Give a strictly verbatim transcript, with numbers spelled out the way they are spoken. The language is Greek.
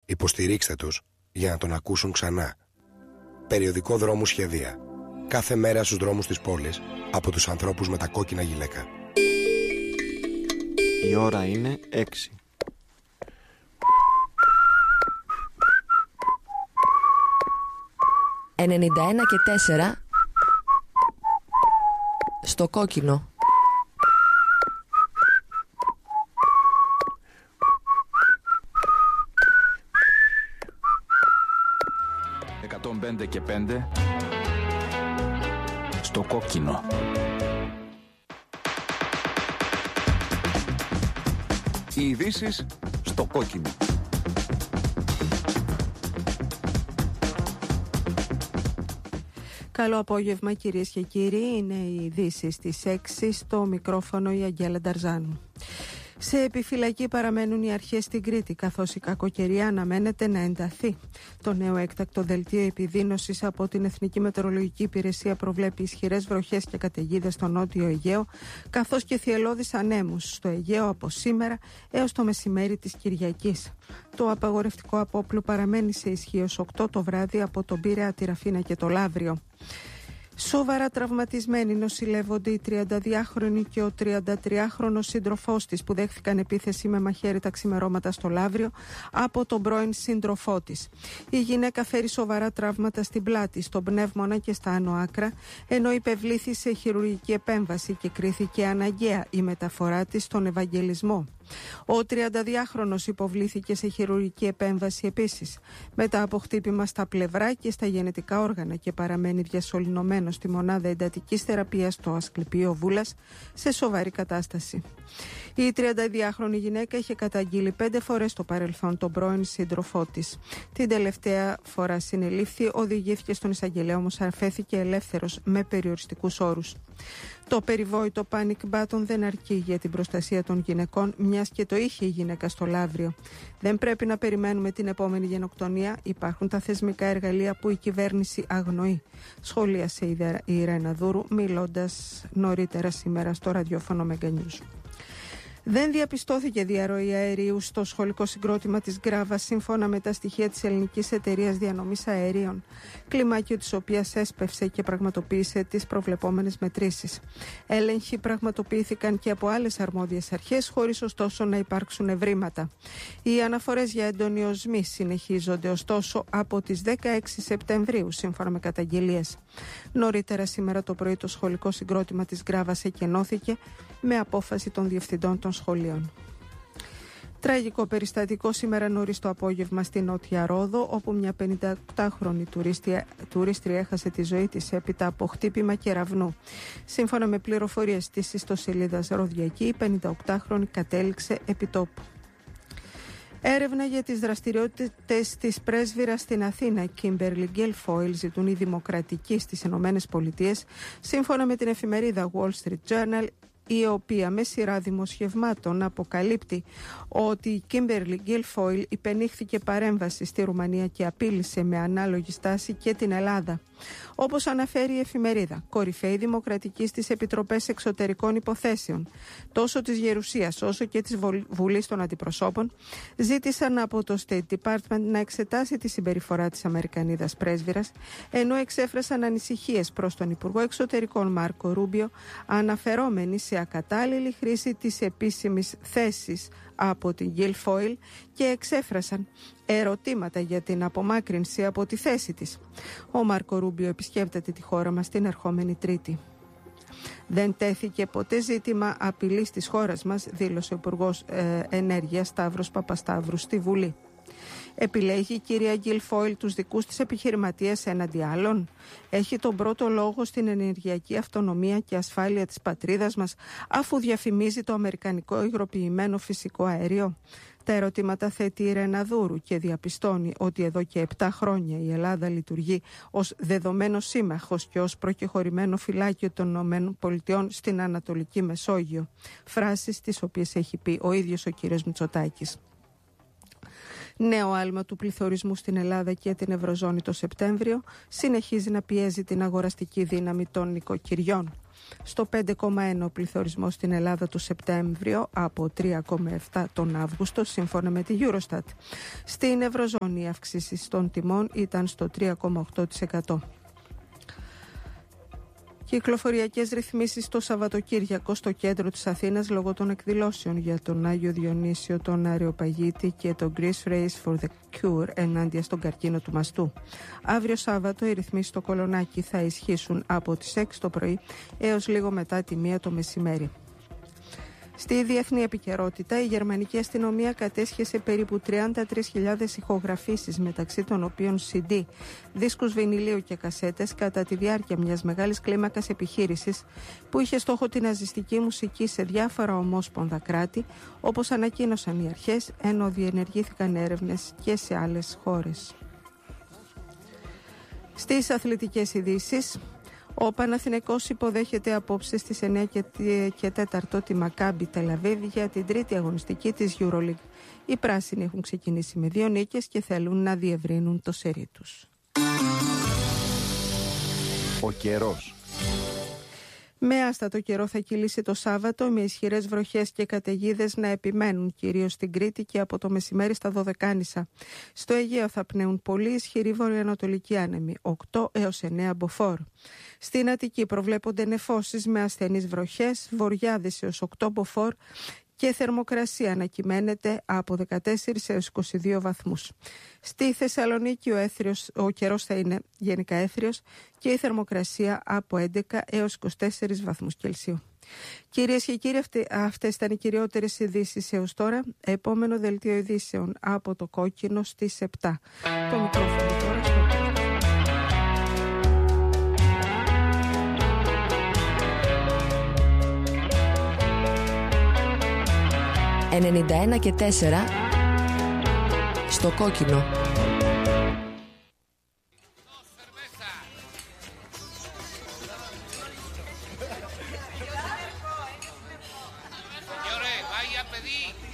Υποστηρίξτε τους για να τον ακούσουν ξανά. Περιοδικό Δρόμου Σχεδία. Κάθε μέρα στους δρόμους της πόλης από τους ανθρώπους με τα κόκκινα γυλαίκα. Η ώρα είναι έξι. ενενήντα ένα και τέσσερα στο κόκκινο. εκατόν πέντε και πέντε στο κόκκινο. Οι ειδήσεις στο κόκκινο. Καλό απόγευμα κυρίες και κύριοι, είναι οι ειδήσεις στις έξι, στο μικρόφωνο η Αγγέλα Νταρζάνου. Σε επιφυλακή παραμένουν οι αρχές στην Κρήτη, καθώς η κακοκαιρία αναμένεται να ενταθεί. Το νέο έκτακτο δελτίο επιδείνωσης από την Εθνική Μετεωρολογική Υπηρεσία προβλέπει ισχυρές βροχές και καταιγίδες στο νότιο Αιγαίο, καθώς και θυελλώδεις ανέμους στο Αιγαίο από σήμερα έως το μεσημέρι της Κυριακής. Το απαγορευτικό απόπλου παραμένει σε ισχύ ως οκτώ το βράδυ από τον Πειραιά, τη Ραφίνα και το Λαύριο. Σοβαρά τραυματισμένοι νοσηλεύονται η τριανταδυάχρονη και ο τριαντατριάχρονος σύντροφός της που δέχθηκαν επίθεση με μαχαίρι τα ξημερώματα στο Λαύριο από τον πρώην σύντροφό της. Η γυναίκα φέρει σοβαρά τραύματα στην πλάτη, στον πνεύμονα και στα άνω άκρα, ενώ υπευλήθη σε χειρουργική επέμβαση και κρίθηκε αναγκαία η μεταφορά της στον Ευαγγελισμό. Ο τριανταδυάχρονος υποβλήθηκε σε χειρουργική επέμβαση επίσης, μετά από χτύπημα στα πλευρά και στα γενετικά όργανα και παραμένει διασωληνωμένος στη μονάδα εντατικής θεραπείας στο Ασκληπείο Βούλας σε σοβαρή κατάσταση. Η τριανταδυάχρονη γυναίκα είχε καταγγείλει πέντε φορές στο παρελθόν τον πρώην σύντροφό της. Την τελευταία φορά συνελήφθη, οδηγήθηκε στον εισαγγελέα, όμως αφέθηκε ελεύθερος με περιοριστικούς όρους. Το περιβόητο panic button δεν αρκεί για την προστασία των γυναικών, μιας και το είχε η γυναίκα στο Λαύριο. Δεν πρέπει να περιμένουμε την επόμενη γενοκτονία. Υπάρχουν τα θεσμικά εργαλεία που η κυβέρνηση αγνοεί, σχολίασε η Ιρένα Δούρου, μιλώντας νωρίτερα σήμερα στο ραδιόφωνο Mega News. Δεν διαπιστώθηκε διαρροή αερίου στο σχολικό συγκρότημα της Γκράβα, σύμφωνα με τα στοιχεία της Ελληνικής Εταιρείας Διανομής Αερίων, κλιμάκιο της οποίας έσπευσε και πραγματοποίησε τις προβλεπόμενες μετρήσεις. Έλεγχοι πραγματοποιήθηκαν και από άλλες αρμόδιες αρχές, χωρίς ωστόσο να υπάρξουν ευρήματα. Οι αναφορές για έντονη οσμή συνεχίζονται ωστόσο από τις δεκαέξι Σεπτεμβρίου, σύμφωνα με καταγγελίες. Νωρίτερα σήμερα το πρωί το σχολικό συγκρότημα της Γκράβας εκενώθηκε με απόφαση των διευθυντών των σχολείων. Τραγικό περιστατικό σήμερα νωρίς το απόγευμα στη Νότια Ρόδο, όπου μια πενηνταοκτάχρονη τουρίστρια, τουρίστρια έχασε τη ζωή της έπειτα από χτύπημα κεραυνού. Σύμφωνα με πληροφορίες της ιστοσελίδας Ροδιακή, η πενηνταοκτάχρονη κατέληξε επί τόπου. Έρευνα για τις δραστηριότητες της πρέσβυρας στην Αθήνα, Kimberly Guilfoyle, ζητούν οι δημοκρατικοί στις Ηνωμένες Πολιτείες, σύμφωνα με την εφημερίδα Wall Street Journal, η οποία με σειρά δημοσιευμάτων αποκαλύπτει ότι η Kimberly Guilfoyle υπενήχθηκε παρέμβαση στη Ρουμανία και απείλησε με ανάλογη στάση και την Ελλάδα. Όπως αναφέρει η εφημερίδα, κορυφαίοι δημοκρατικοί στις Επιτροπές Εξωτερικών Υποθέσεων, τόσο της Γερουσίας όσο και της Βουλής των Αντιπροσώπων, ζήτησαν από το State Department να εξετάσει τη συμπεριφορά της Αμερικανίδας πρέσβυρας, ενώ εξέφρασαν ανησυχίες προς τον Υπουργό Εξωτερικών Μάρκο Ρούμπιο, αναφερόμενοι σε ακατάλληλη χρήση της επίσημης θέσης από την Guilfoyle και εξέφρασαν ερωτήματα για την απομάκρυνση από τη θέση της. Ο Μάρκο Ρούμπιο επισκέπτεται τη χώρα μας την ερχόμενη Τρίτη. Δεν τέθηκε ποτέ ζήτημα απειλής της χώρας μας, δήλωσε ο Υπουργός ε, Ενέργειας Σταύρος Παπασταύρου στη Βουλή. Επιλέγει η κυρία Guilfoyle τους δικούς της επιχειρηματίες έναντι άλλων? Έχει τον πρώτο λόγο στην ενεργειακή αυτονομία και ασφάλεια της πατρίδας μας, αφού διαφημίζει το αμερικανικό υγροποιημένο φυσικό αέριο? Τα ερωτήματα θέτει η Ιρένα Δούρου και διαπιστώνει ότι εδώ και επτά χρόνια η Ελλάδα λειτουργεί ως δεδομένο σύμμαχος και ως προκεχωρημένο φυλάκιο των ΗΠΑ στην Ανατολική Μεσόγειο. Φράσεις τις οποίες έχει πει ο ίδιος ο κύριος Μητσοτάκης. Νέο άλμα του πληθωρισμού στην Ελλάδα και την Ευρωζώνη το Σεπτέμβριο συνεχίζει να πιέζει την αγοραστική δύναμη των νοικοκυριών. Στο πέντε κόμμα ένα ο πληθωρισμός στην Ελλάδα το Σεπτέμβριο, από τρία κόμμα επτά τον Αύγουστο, σύμφωνα με τη Eurostat. Στην Ευρωζώνη οι αυξήσεις των τιμών ήταν στο τρία κόμμα οκτώ τοις εκατό. Κυκλοφοριακές ρυθμίσεις το Σαββατοκύριακο στο κέντρο της Αθήνας λόγω των εκδηλώσεων για τον Άγιο Διονύσιο, τον Αρεοπαγίτη και το Greece Race for the Cure ενάντια στον καρκίνο του μαστού. Αύριο Σάββατο οι ρυθμίσεις στο Κολονάκι θα ισχύσουν από τις έξι το πρωί έως λίγο μετά τη μία το μεσημέρι. Στη διεθνή επικαιρότητα, η γερμανική αστυνομία κατέσχεσε περίπου τριάντα τρεις χιλιάδες ηχογραφήσεις, μεταξύ των οποίων σι ντι, δίσκους βινιλίου και κασέτες, κατά τη διάρκεια μιας μεγάλης κλίμακας επιχείρησης που είχε στόχο την ναζιστική μουσική σε διάφορα ομόσπονδα κράτη, όπως ανακοίνωσαν οι αρχές, ενώ διενεργήθηκαν έρευνες και σε άλλες χώρες. Στις αθλητικές ειδήσεις, ο Παναθηναϊκός υποδέχεται απόψε στις εννιά και τέσσερα τη Μακάμπι Τελαβίβ για την τρίτη αγωνιστική της EuroLeague. Οι πράσινοι έχουν ξεκινήσει με δύο νίκες και θέλουν να διευρύνουν το σερί τους. Ο καιρός. Με άστατο καιρό θα κυλήσει το Σάββατο, με ισχυρές βροχές και καταιγίδες να επιμένουν κυρίως στην Κρήτη και από το μεσημέρι στα Δωδεκάνησα. Στο Αιγαίο θα πνέουν πολύ ισχυροί βορειοανατολικοί άνεμοι, οκτώ έως εννέα μποφόρ. Στην Αττική προβλέπονται νεφώσεις με ασθενείς βροχές, βοριάδες έως οκτώ μποφόρ και θερμοκρασία να κυμαίνεται από δεκατέσσερα έως είκοσι δύο βαθμούς. Στη Θεσσαλονίκη ο, έθριος, ο καιρός θα είναι γενικά έθριος και η θερμοκρασία από έντεκα έως είκοσι τέσσερα βαθμούς Κελσίου. Κυρίες και κύριοι, αυτές ήταν οι κυριότερες ειδήσεις έως τώρα. Επόμενο δελτίο ειδήσεων από το Κόκκινο στις επτά. Το μικρόφωνο τώρα στο... ενενήντα ένα και τέσσερα στο Κόκκινο. Señores, vaya a pedir